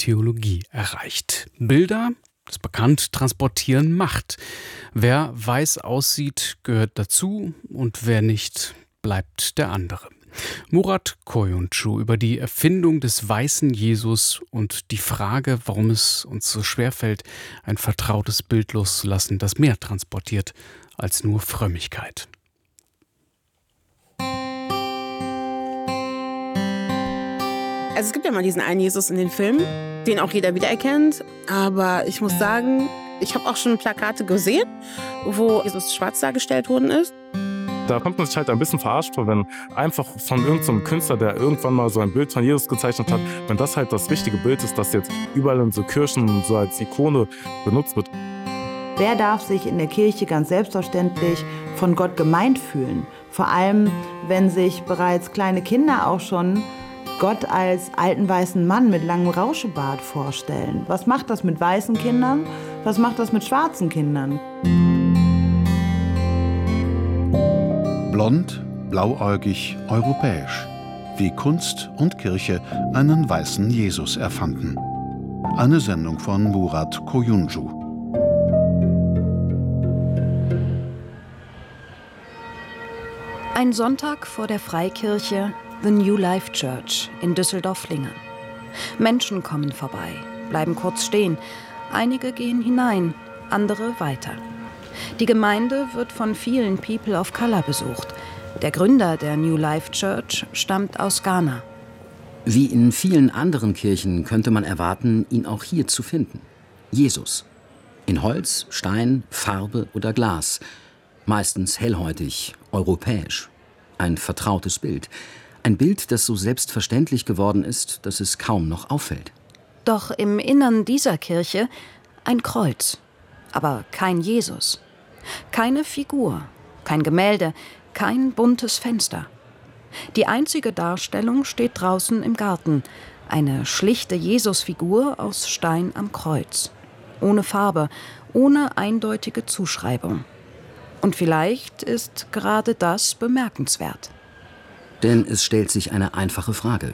Theologie erreicht. Bilder, das bekannt, transportieren Macht. Wer weiß aussieht, gehört dazu und wer nicht, bleibt der andere. Murat Koyuncu über die Erfindung des weißen Jesus und die Frage, warum es uns so schwerfällt, ein vertrautes Bild loszulassen, das mehr transportiert als nur Frömmigkeit. Also es gibt ja mal diesen einen Jesus in den Filmen, den auch jeder wiedererkennt. Aber ich muss sagen, ich habe auch schon Plakate gesehen, wo Jesus schwarz dargestellt worden ist. Da kommt man sich halt ein bisschen verarscht vor, wenn einfach von irgendeinem Künstler, der irgendwann mal so ein Bild von Jesus gezeichnet hat, wenn das halt das richtige Bild ist, das jetzt überall in so Kirchen so als Ikone benutzt wird. Wer darf sich in der Kirche ganz selbstverständlich von Gott gemeint fühlen? Vor allem, wenn sich bereits kleine Kinder auch schon Gott als alten weißen Mann mit langem Rauschebart vorstellen. Was macht das mit weißen Kindern? Was macht das mit schwarzen Kindern? Blond, blauäugig, europäisch. Wie Kunst und Kirche einen weißen Jesus erfanden. Eine Sendung von Murat Koyuncu. Ein Sonntag vor der Freikirche The New Life Church in Düsseldorf-Lingen. Menschen kommen vorbei, bleiben kurz stehen. Einige gehen hinein, andere weiter. Die Gemeinde wird von vielen People of Color besucht. Der Gründer der New Life Church stammt aus Ghana. Wie in vielen anderen Kirchen könnte man erwarten, ihn auch hier zu finden. Jesus. In Holz, Stein, Farbe oder Glas. Meistens hellhäutig, europäisch. Ein vertrautes Bild. Ein Bild, das so selbstverständlich geworden ist, dass es kaum noch auffällt. Doch im Innern dieser Kirche ein Kreuz. Aber kein Jesus. Keine Figur, kein Gemälde, kein buntes Fenster. Die einzige Darstellung steht draußen im Garten. Eine schlichte Jesusfigur aus Stein am Kreuz. Ohne Farbe, ohne eindeutige Zuschreibung. Und vielleicht ist gerade das bemerkenswert. Denn es stellt sich eine einfache Frage.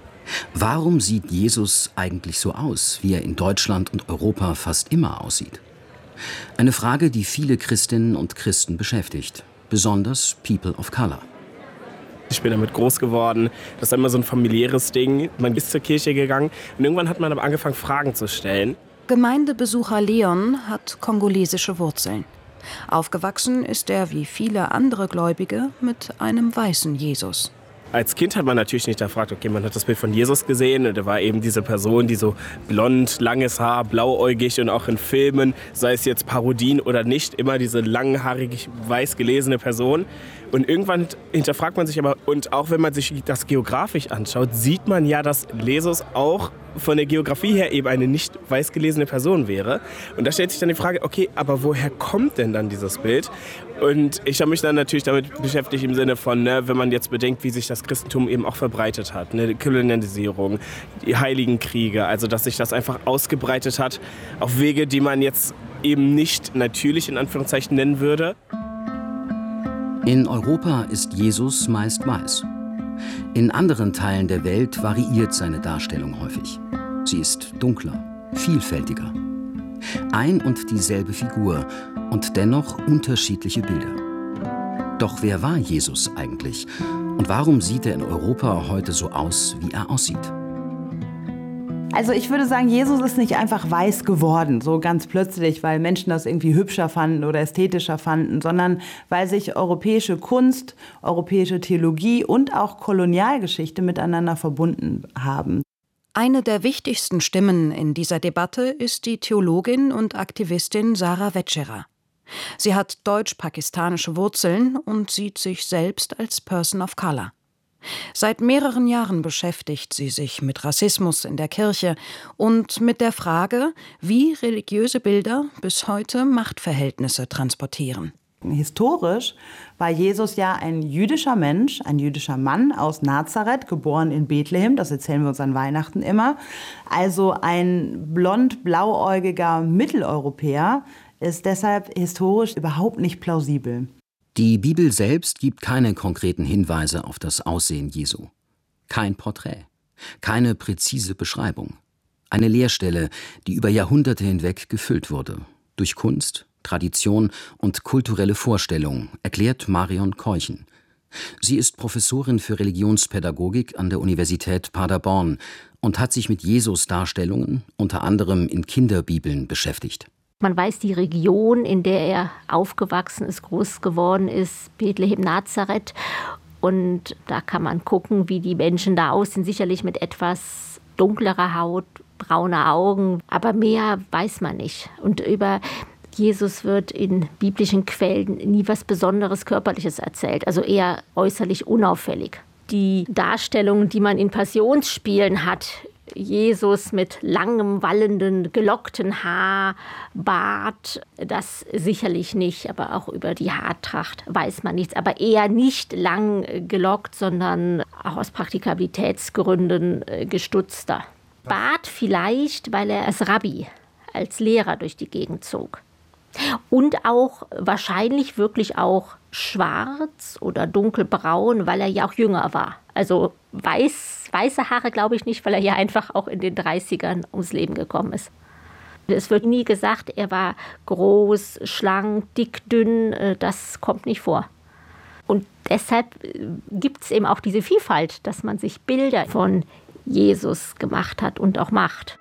Warum sieht Jesus eigentlich so aus, wie er in Deutschland und Europa fast immer aussieht? Eine Frage, die viele Christinnen und Christen beschäftigt, besonders People of Color. Ich bin damit groß geworden, das ist immer so ein familiäres Ding. Man ist zur Kirche gegangen und irgendwann hat man aber angefangen, Fragen zu stellen. Gemeindebesucher Leon hat kongolesische Wurzeln. Aufgewachsen ist er wie viele andere Gläubige mit einem weißen Jesus. Als Kind hat man natürlich nicht gefragt, okay, man hat das Bild von Jesus gesehen und da war eben diese Person, die so blond, langes Haar, blauäugig und auch in Filmen, sei es jetzt Parodien oder nicht, immer diese langhaarig, weiß gelesene Person. Und irgendwann hinterfragt man sich aber, und auch wenn man sich das geografisch anschaut, sieht man ja, dass Jesus auch von der Geografie her eben eine nicht weiß gelesene Person wäre. Und da stellt sich dann die Frage, okay, aber woher kommt denn dann dieses Bild? Und ich habe mich dann natürlich damit beschäftigt im Sinne von, wenn man jetzt bedenkt, wie sich das Christentum eben auch verbreitet hat, die Kolonialisierung, die Heiligen Kriege, also dass sich das einfach ausgebreitet hat auf Wege, die man jetzt eben nicht natürlich in Anführungszeichen nennen würde. In Europa ist Jesus meist weiß. In anderen Teilen der Welt variiert seine Darstellung häufig. Sie ist dunkler, vielfältiger. Ein und dieselbe Figur und dennoch unterschiedliche Bilder. Doch wer war Jesus eigentlich? Und warum sieht er in Europa heute so aus, wie er aussieht? Also ich würde sagen, Jesus ist nicht einfach weiß geworden, so ganz plötzlich, weil Menschen das irgendwie hübscher fanden oder ästhetischer fanden, sondern weil sich europäische Kunst, europäische Theologie und auch Kolonialgeschichte miteinander verbunden haben. Eine der wichtigsten Stimmen in dieser Debatte ist die Theologin und Aktivistin Sarah Wetscherer. Sie hat deutsch-pakistanische Wurzeln und sieht sich selbst als Person of Color. Seit mehreren Jahren beschäftigt sie sich mit Rassismus in der Kirche und mit der Frage, wie religiöse Bilder bis heute Machtverhältnisse transportieren. Historisch war Jesus ja ein jüdischer Mensch, ein jüdischer Mann aus Nazareth, geboren in Bethlehem, das erzählen wir uns an Weihnachten immer. Also ein blond-blauäugiger Mitteleuropäer ist deshalb historisch überhaupt nicht plausibel. Die Bibel selbst gibt keine konkreten Hinweise auf das Aussehen Jesu. Kein Porträt, keine präzise Beschreibung. Eine Leerstelle, die über Jahrhunderte hinweg gefüllt wurde. Durch Kunst, Tradition und kulturelle Vorstellung, erklärt Marion Keuchen. Sie ist Professorin für Religionspädagogik an der Universität Paderborn und hat sich mit Jesus-Darstellungen, unter anderem in Kinderbibeln, beschäftigt. Man weiß die Region, in der er aufgewachsen ist, groß geworden ist, Bethlehem, Nazareth. Und da kann man gucken, wie die Menschen da aussehen, sicherlich mit etwas dunklerer Haut, brauner Augen, aber mehr weiß man nicht. Und über Jesus wird in biblischen Quellen nie was Besonderes Körperliches erzählt, also eher äußerlich unauffällig. Die Darstellungen, die man in Passionsspielen hat, Jesus mit langem, wallenden, gelockten Haar, Bart, das sicherlich nicht, aber auch über die Haartracht weiß man nichts. Aber eher nicht lang gelockt, sondern auch aus Praktikabilitätsgründen gestutzter. Bart vielleicht, weil er als Rabbi, als Lehrer durch die Gegend zog. Und auch wahrscheinlich wirklich auch schwarz oder dunkelbraun, weil er ja auch jünger war. Also weiße Haare glaube ich nicht, weil er ja einfach auch in den 30ern ums Leben gekommen ist. Es wird nie gesagt, er war groß, schlank, dick, dünn, das kommt nicht vor. Und deshalb gibt es eben auch diese Vielfalt, dass man sich Bilder von Jesus gemacht hat und auch macht.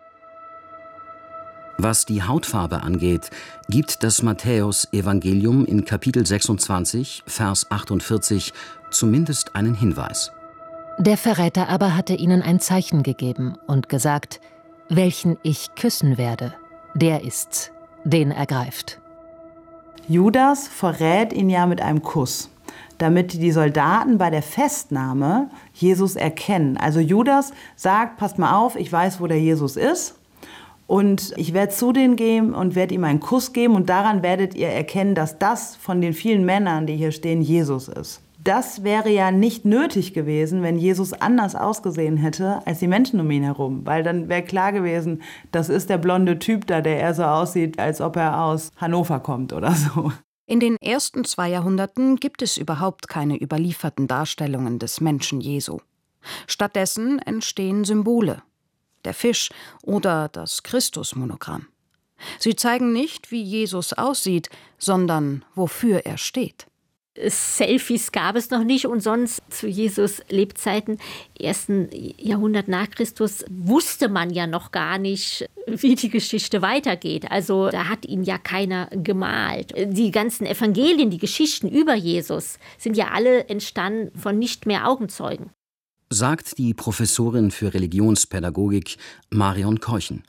Was die Hautfarbe angeht, gibt das Matthäus-Evangelium in Kapitel 26, Vers 48 zumindest einen Hinweis. Der Verräter aber hatte ihnen ein Zeichen gegeben und gesagt: Welchen ich küssen werde, der ist's, den ergreift. Judas verrät ihn ja mit einem Kuss, damit die Soldaten bei der Festnahme Jesus erkennen. Also Judas sagt: Passt mal auf, ich weiß, wo der Jesus ist. Und ich werde zu denen gehen und werde ihm einen Kuss geben. Und daran werdet ihr erkennen, dass das von den vielen Männern, die hier stehen, Jesus ist. Das wäre ja nicht nötig gewesen, wenn Jesus anders ausgesehen hätte als die Menschen um ihn herum. Weil dann wäre klar gewesen, das ist der blonde Typ da, der eher so aussieht, als ob er aus Hannover kommt oder so. In den ersten 2 Jahrhunderten gibt es überhaupt keine überlieferten Darstellungen des Menschen Jesu. Stattdessen entstehen Symbole. Der Fisch oder das Christusmonogramm. Sie zeigen nicht, wie Jesus aussieht, sondern wofür er steht. Selfies gab es noch nicht und sonst zu Jesus Lebzeiten, 1. Jahrhundert nach Christus, wusste man ja noch gar nicht, wie die Geschichte weitergeht. Also da hat ihn ja keiner gemalt. Die ganzen Evangelien, die Geschichten über Jesus sind ja alle entstanden von nicht mehr Augenzeugen. Sagt die Professorin für Religionspädagogik Marion Keuchen.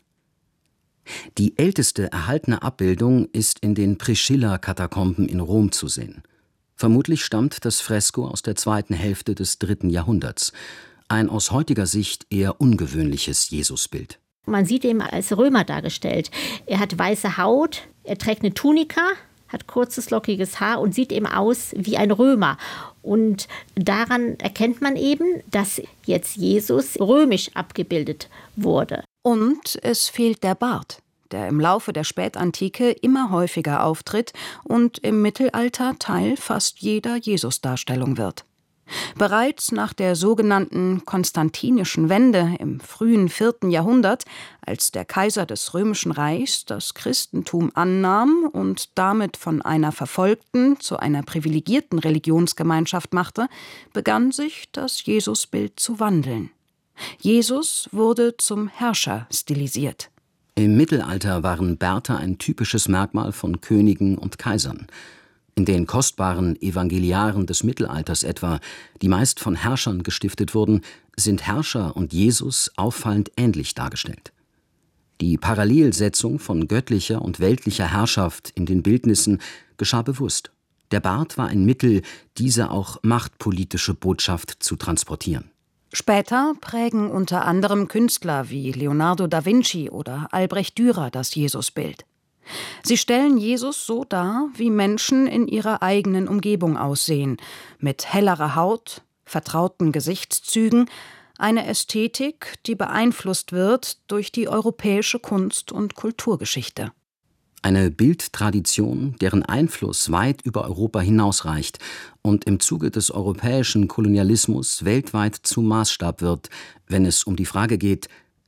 Die älteste erhaltene Abbildung ist in den Priscilla-Katakomben in Rom zu sehen. Vermutlich stammt das Fresko aus der 2. Hälfte des 3. Jahrhunderts. Ein aus heutiger Sicht eher ungewöhnliches Jesusbild. Man sieht ihn als Römer dargestellt. Er hat weiße Haut, er trägt eine Tunika, hat kurzes, lockiges Haar und sieht eben aus wie ein Römer. Und daran erkennt man eben, dass jetzt Jesus römisch abgebildet wurde. Und es fehlt der Bart, der im Laufe der Spätantike immer häufiger auftritt und im Mittelalter Teil fast jeder Jesusdarstellung wird. Bereits nach der sogenannten Konstantinischen Wende im frühen 4. Jahrhundert, als der Kaiser des Römischen Reichs das Christentum annahm und damit von einer verfolgten zu einer privilegierten Religionsgemeinschaft machte, begann sich das Jesusbild zu wandeln. Jesus wurde zum Herrscher stilisiert. Im Mittelalter waren Bärte ein typisches Merkmal von Königen und Kaisern. In den kostbaren Evangeliaren des Mittelalters etwa, die meist von Herrschern gestiftet wurden, sind Herrscher und Jesus auffallend ähnlich dargestellt. Die Parallelsetzung von göttlicher und weltlicher Herrschaft in den Bildnissen geschah bewusst. Der Bart war ein Mittel, diese auch machtpolitische Botschaft zu transportieren. Später prägen unter anderem Künstler wie Leonardo da Vinci oder Albrecht Dürer das Jesusbild. Sie stellen Jesus so dar, wie Menschen in ihrer eigenen Umgebung aussehen, mit hellerer Haut, vertrauten Gesichtszügen, eine Ästhetik, die beeinflusst wird durch die europäische Kunst- und Kulturgeschichte. Eine Bildtradition, deren Einfluss weit über Europa hinausreicht und im Zuge des europäischen Kolonialismus weltweit zum Maßstab wird, wenn es um die Frage geht,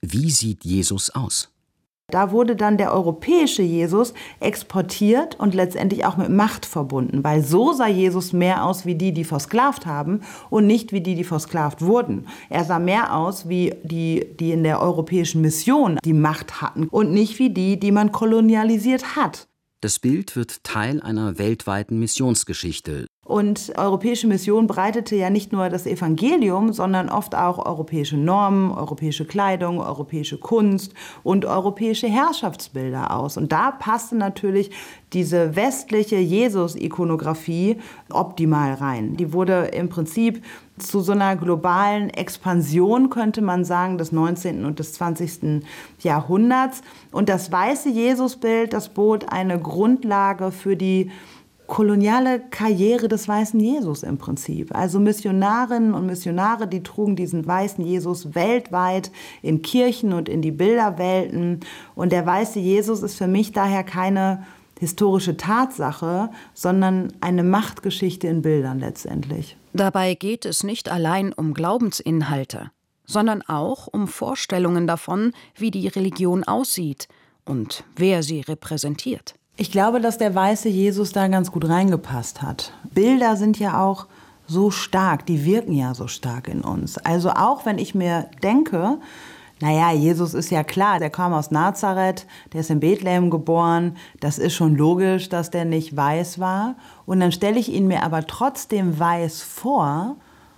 Wie sieht Jesus aus? Da wurde dann der europäische Jesus exportiert und letztendlich auch mit Macht verbunden, weil so sah Jesus mehr aus wie die versklavt haben und nicht wie die versklavt wurden. Er sah mehr aus wie die in der europäischen Mission die Macht hatten und nicht wie die man kolonialisiert hat. Das Bild wird Teil einer weltweiten Missionsgeschichte. Und europäische Mission breitete ja nicht nur das Evangelium, sondern oft auch europäische Normen, europäische Kleidung, europäische Kunst und europäische Herrschaftsbilder aus. Und da passte natürlich diese westliche Jesus-Ikonografie optimal rein. Die wurde im Prinzip zu so einer globalen Expansion, könnte man sagen, des 19. und des 20. Jahrhunderts. Und das weiße Jesusbild, das bot eine Grundlage für die koloniale Karriere des weißen Jesus im Prinzip. Also Missionarinnen und Missionare, die trugen diesen weißen Jesus weltweit in Kirchen und in die Bilderwelten. Und der weiße Jesus ist für mich daher keine historische Tatsache, sondern eine Machtgeschichte in Bildern letztendlich. Dabei geht es nicht allein um Glaubensinhalte, sondern auch um Vorstellungen davon, wie die Religion aussieht und wer sie repräsentiert. Ich glaube, dass der weiße Jesus da ganz gut reingepasst hat. Bilder sind ja auch so stark, die wirken ja so stark in uns. Also auch wenn ich mir denke, naja, Jesus ist ja klar, der kam aus Nazareth, der ist in Bethlehem geboren, das ist schon logisch, dass der nicht weiß war. Und dann stelle ich ihn mir aber trotzdem weiß vor.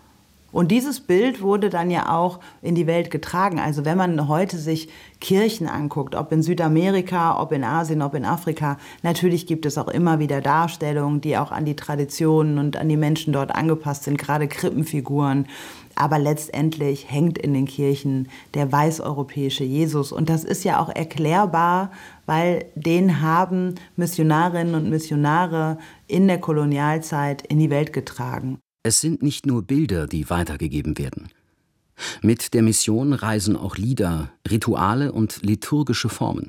Und dieses Bild wurde dann ja auch in die Welt getragen. Also wenn man heute sich Kirchen anguckt, ob in Südamerika, ob in Asien, ob in Afrika, natürlich gibt es auch immer wieder Darstellungen, die auch an die Traditionen und an die Menschen dort angepasst sind, gerade Krippenfiguren. Aber letztendlich hängt in den Kirchen der weißeuropäische Jesus. Und das ist ja auch erklärbar, weil den haben Missionarinnen und Missionare in der Kolonialzeit in die Welt getragen. Es sind nicht nur Bilder, die weitergegeben werden. Mit der Mission reisen auch Lieder, Rituale und liturgische Formen.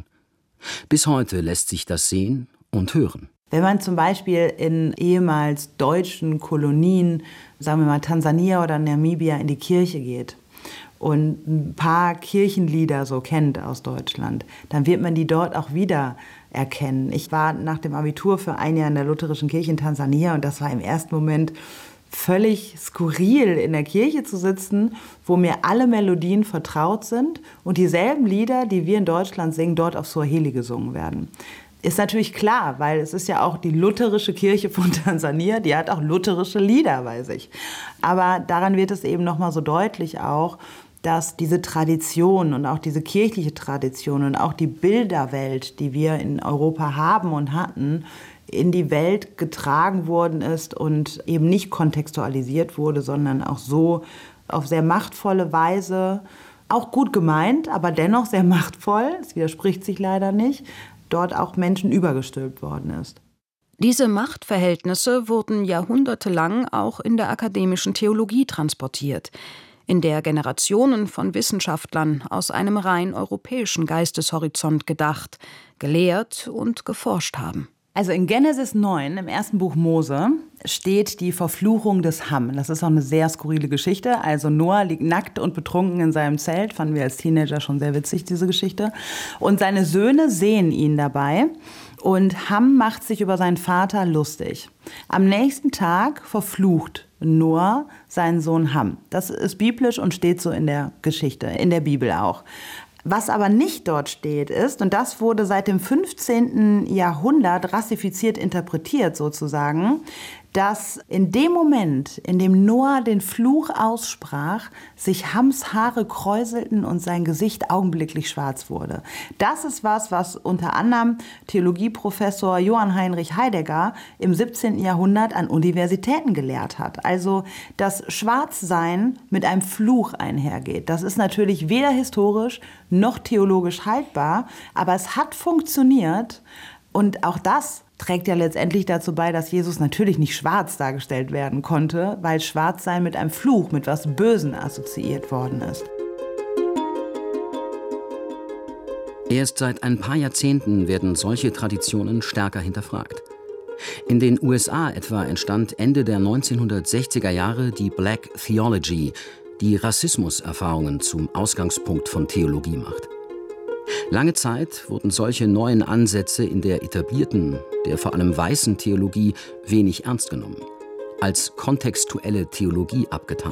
Bis heute lässt sich das sehen und hören. Wenn man zum Beispiel in ehemals deutschen Kolonien, sagen wir mal Tansania oder Namibia, in die Kirche geht und ein paar Kirchenlieder so kennt aus Deutschland, dann wird man die dort auch wieder erkennen. Ich war nach dem Abitur für ein Jahr in der lutherischen Kirche in Tansania und das war im ersten Moment völlig skurril, in der Kirche zu sitzen, wo mir alle Melodien vertraut sind und dieselben Lieder, die wir in Deutschland singen, dort auf Swahili gesungen werden. Ist natürlich klar, weil es ist ja auch die lutherische Kirche von Tansania, die hat auch lutherische Lieder bei sich. Aber daran wird es eben nochmal so deutlich auch, dass diese Tradition und auch diese kirchliche Tradition und auch die Bilderwelt, die wir in Europa haben und hatten, in die Welt getragen worden ist und eben nicht kontextualisiert wurde, sondern auch so auf sehr machtvolle Weise, auch gut gemeint, aber dennoch sehr machtvoll, es widerspricht sich leider nicht, dort auch Menschen übergestülpt worden ist. Diese Machtverhältnisse wurden jahrhundertelang auch in der akademischen Theologie transportiert, in der Generationen von Wissenschaftlern aus einem rein europäischen Geisteshorizont gedacht, gelehrt und geforscht haben. Also in Genesis 9, im ersten Buch Mose, steht die Verfluchung des Ham. Das ist auch eine sehr skurrile Geschichte. Also Noah liegt nackt und betrunken in seinem Zelt. Fanden wir als Teenager schon sehr witzig, diese Geschichte. Und seine Söhne sehen ihn dabei. Und Ham macht sich über seinen Vater lustig. Am nächsten Tag verflucht Noah seinen Sohn Ham. Das ist biblisch und steht so in der Geschichte, in der Bibel auch. Was aber nicht dort steht ist, und das wurde seit dem 15. Jahrhundert rassifiziert interpretiert sozusagen, dass in dem Moment, in dem Noah den Fluch aussprach, sich Hams Haare kräuselten und sein Gesicht augenblicklich schwarz wurde. Das ist was unter anderem Theologieprofessor Johann Heinrich Heidegger im 17. Jahrhundert an Universitäten gelehrt hat. Also, dass Schwarzsein mit einem Fluch einhergeht. Das ist natürlich weder historisch noch theologisch haltbar, aber es hat funktioniert und auch das trägt ja letztendlich dazu bei, dass Jesus natürlich nicht schwarz dargestellt werden konnte, weil Schwarzsein mit einem Fluch, mit was Bösen assoziiert worden ist. Erst seit ein paar Jahrzehnten werden solche Traditionen stärker hinterfragt. In den USA etwa entstand Ende der 1960er Jahre die Black Theology, die Rassismuserfahrungen zum Ausgangspunkt von Theologie macht. Lange Zeit wurden solche neuen Ansätze in der etablierten, der vor allem weißen Theologie wenig ernst genommen, als kontextuelle Theologie abgetan.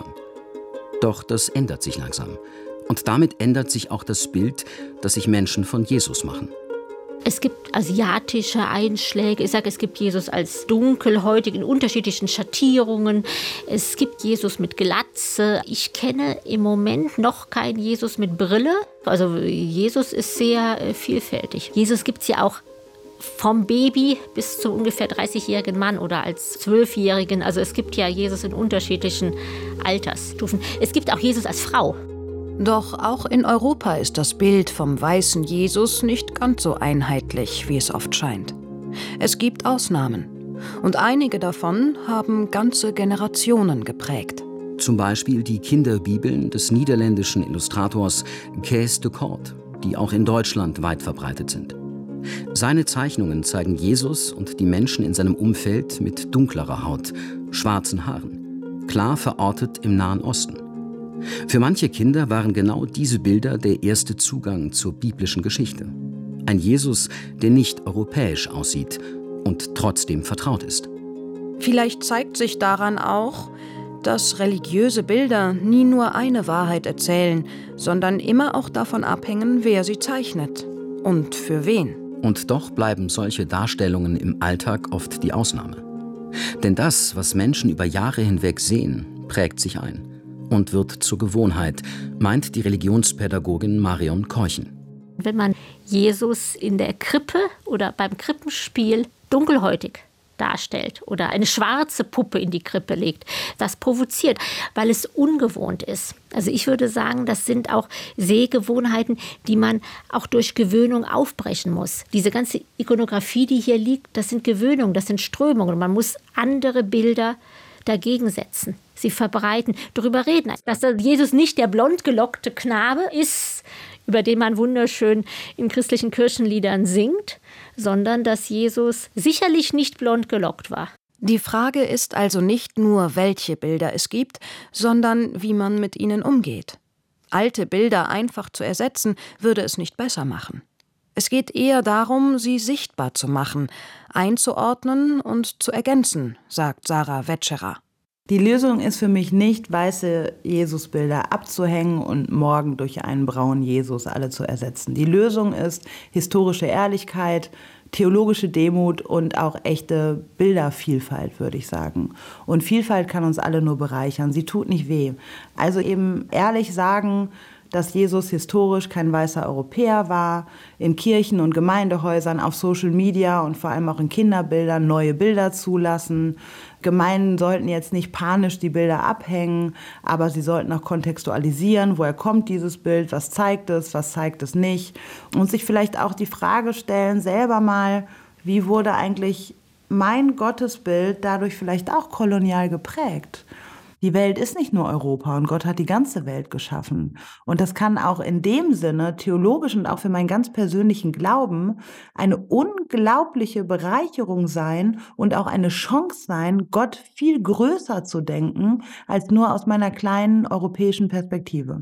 Doch das ändert sich langsam. Und damit ändert sich auch das Bild, das sich Menschen von Jesus machen. Es gibt asiatische Einschläge. Ich sage, es gibt Jesus als dunkelhäutig in unterschiedlichen Schattierungen. Es gibt Jesus mit Glatze. Ich kenne im Moment noch keinen Jesus mit Brille. Also Jesus ist sehr vielfältig. Jesus gibt es ja auch vom Baby bis zum ungefähr 30-jährigen Mann oder als 12-Jährigen. Also es gibt ja Jesus in unterschiedlichen Altersstufen. Es gibt auch Jesus als Frau. Doch auch in Europa ist das Bild vom weißen Jesus nicht ganz so einheitlich, wie es oft scheint. Es gibt Ausnahmen. Und einige davon haben ganze Generationen geprägt. Zum Beispiel die Kinderbibeln des niederländischen Illustrators Kees de Kort, die auch in Deutschland weit verbreitet sind. Seine Zeichnungen zeigen Jesus und die Menschen in seinem Umfeld mit dunklerer Haut, schwarzen Haaren, klar verortet im Nahen Osten. Für manche Kinder waren genau diese Bilder der erste Zugang zur biblischen Geschichte. Ein Jesus, der nicht europäisch aussieht und trotzdem vertraut ist. Vielleicht zeigt sich daran auch, dass religiöse Bilder nie nur eine Wahrheit erzählen, sondern immer auch davon abhängen, wer sie zeichnet und für wen. Und doch bleiben solche Darstellungen im Alltag oft die Ausnahme. Denn das, was Menschen über Jahre hinweg sehen, prägt sich ein und wird zur Gewohnheit, meint die Religionspädagogin Marion Keuchen. Wenn man Jesus in der Krippe oder beim Krippenspiel dunkelhäutig darstellt oder eine schwarze Puppe in die Krippe legt, das provoziert, weil es ungewohnt ist. Also ich würde sagen, das sind auch Sehgewohnheiten, die man auch durch Gewöhnung aufbrechen muss. Diese ganze Ikonografie, die hier liegt, das sind Gewöhnungen, das sind Strömungen. Man muss andere Bilder dagegen setzen, sie verbreiten, darüber reden. Dass Jesus nicht der blond gelockte Knabe ist, über den man wunderschön in christlichen Kirchenliedern singt, sondern dass Jesus sicherlich nicht blond gelockt war. Die Frage ist also nicht nur, welche Bilder es gibt, sondern wie man mit ihnen umgeht. Alte Bilder einfach zu ersetzen, würde es nicht besser machen. Es geht eher darum, sie sichtbar zu machen, einzuordnen und zu ergänzen, sagt Sarah Wetscherer. Die Lösung ist für mich nicht, weiße Jesusbilder abzuhängen und morgen durch einen braunen Jesus alle zu ersetzen. Die Lösung ist historische Ehrlichkeit, theologische Demut und auch echte Bildervielfalt, würde ich sagen. Und Vielfalt kann uns alle nur bereichern. Sie tut nicht weh. Also eben ehrlich sagen, dass Jesus historisch kein weißer Europäer war, in Kirchen und Gemeindehäusern, auf Social Media und vor allem auch in Kinderbildern neue Bilder zulassen. Gemeinden sollten jetzt nicht panisch die Bilder abhängen, aber sie sollten auch kontextualisieren, woher kommt dieses Bild, was zeigt es nicht. Und sich vielleicht auch die Frage stellen, selber mal, wie wurde eigentlich mein Gottesbild dadurch vielleicht auch kolonial geprägt? Die Welt ist nicht nur Europa und Gott hat die ganze Welt geschaffen. Und das kann auch in dem Sinne, theologisch und auch für meinen ganz persönlichen Glauben, eine unglaubliche Bereicherung sein und auch eine Chance sein, Gott viel größer zu denken, als nur aus meiner kleinen europäischen Perspektive.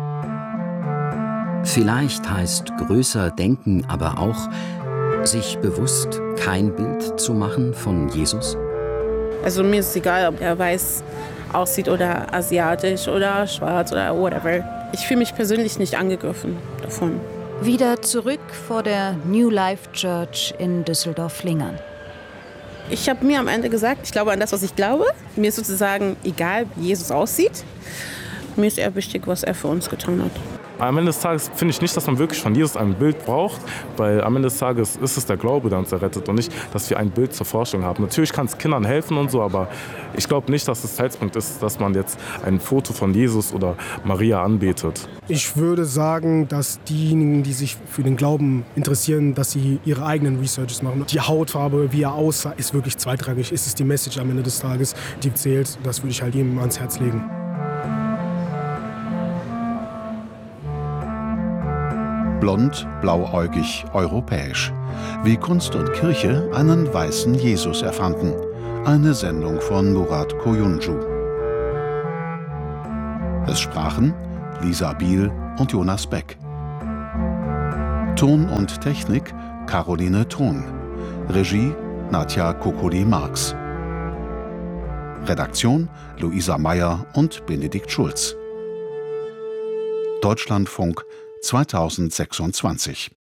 Vielleicht heißt größer denken aber auch, sich bewusst kein Bild zu machen von Jesus? Also mir ist es egal, ob er weiß aussieht oder asiatisch oder schwarz oder whatever. Ich fühle mich persönlich nicht angegriffen davon. Wieder zurück vor der New Life Church in Düsseldorf-Flingern. Ich habe mir am Ende gesagt, ich glaube an das, was ich glaube. Mir ist sozusagen egal, wie Jesus aussieht. Mir ist eher wichtig, was er für uns getan hat. Am Ende des Tages finde ich nicht, dass man wirklich von Jesus ein Bild braucht, weil am Ende des Tages ist es der Glaube, der uns errettet und nicht, dass wir ein Bild zur Forschung haben. Natürlich kann es Kindern helfen und so, aber ich glaube nicht, dass es Zeitpunkt ist, dass man jetzt ein Foto von Jesus oder Maria anbetet. Ich würde sagen, dass diejenigen, die sich für den Glauben interessieren, dass sie ihre eigenen Researches machen. Die Hautfarbe, wie er aussah, ist wirklich zweitrangig. Ist es die Message am Ende des Tages, die zählt? Das würde ich halt jedem ans Herz legen. Blond, blauäugig, europäisch. Wie Kunst und Kirche einen weißen Jesus erfanden. Eine Sendung von Murat Koyuncu. Es sprachen Lisa Biel und Jonas Beck. Ton und Technik Caroline Thron. Regie Nadja Kokoli-Marx. Redaktion Luisa Meyer und Benedikt Schulz. Deutschlandfunk 2026